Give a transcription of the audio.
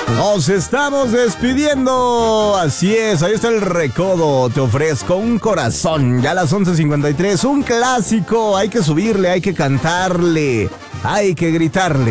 Nos estamos despidiendo. Así es, ahí está el recodo. Te ofrezco un corazón. Ya a las 11:53, un clásico. Hay que subirle, hay que cantarle, hay que gritarle.